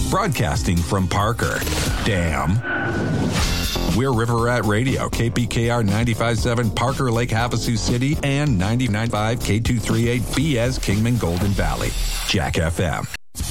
broadcasting from Parker. Damn. We're River Rat Radio, KPKR 95.7 Parker Lake Havasu City and 99.5 K238 BS Kingman Golden Valley. Jack FM.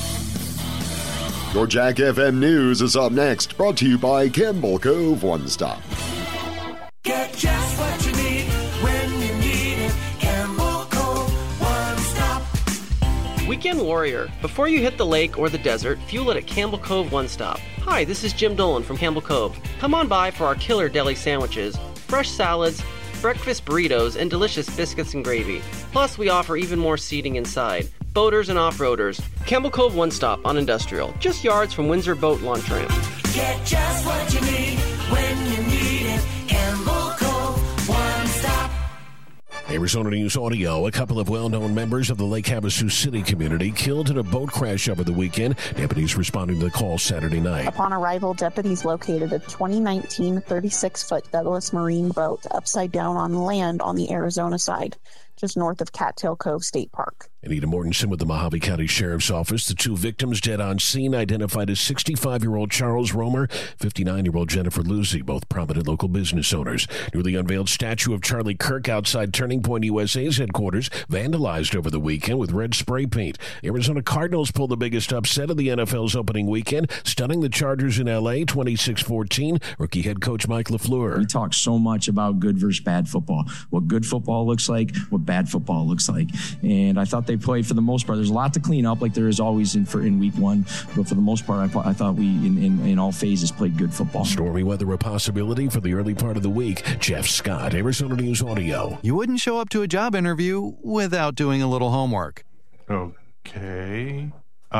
Your Jack FM News is up next, brought to you by Campbell Cove One Stop. Get just what you need when you need it. Campbell Cove One Stop. Weekend Warrior. Before you hit the lake or the desert, fuel it at Campbell Cove One Stop. Hi, this is Jim Dolan from Campbell Cove. Come on by for our killer deli sandwiches, fresh salads, breakfast burritos, and delicious biscuits and gravy. Plus, we offer even more seating inside. Boaters and off-roaders. Campbell Cove One Stop on Industrial, just yards from Windsor Boat Launch Ramp. Get just what you need when you need it. Campbell Cove One Stop. Arizona News Audio. A couple of well-known members of the Lake Havasu City community killed in a boat crash over the weekend. Deputies responding to the call Saturday night. Upon arrival, deputies located a 2019 36-foot Douglas Marine boat upside down on land on the Arizona side, just north of Cattail Cove State Park. Anita Mortensen with the Mojave County Sheriff's Office. The two victims dead on scene identified as 65-year-old Charles Romer, 59-year-old Jennifer Lucy, both prominent local business owners. Newly unveiled statue of Charlie Kirk outside Turning Point USA's headquarters vandalized over the weekend with red spray paint. Arizona Cardinals pulled the biggest upset of the NFL's opening weekend, stunning the Chargers in L.A. 26-14. Rookie head coach Mike LaFleur. We talk so much about good versus bad football, what good football looks like, what bad football looks like. And I thought they played for the most part. There's a lot to clean up, like there is always in week one. But for the most part, I thought we, in all phases, played good football. Stormy weather a possibility for the early part of the week. Jeff Scott, Arizona News Audio. You wouldn't show up to a job interview without doing a little homework. Okay.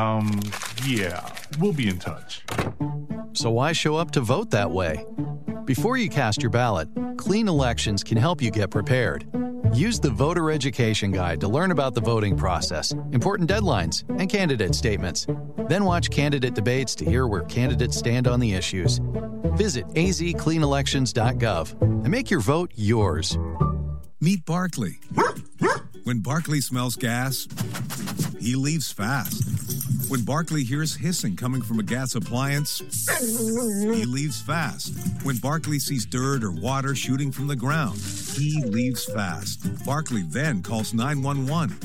Yeah, we'll be in touch. So why show up to vote that way? Before you cast your ballot, Clean Elections can help you get prepared. Use the Voter Education Guide to learn about the voting process, important deadlines, and candidate statements. Then watch candidate debates to hear where candidates stand on the issues. Visit azcleanelections.gov and make your vote yours. Meet Barkley. When Barkley smells gas, he leaves fast. When Barkley hears hissing coming from a gas appliance, he leaves fast. When Barkley sees dirt or water shooting from the ground, he leaves fast. Barkley then calls 911.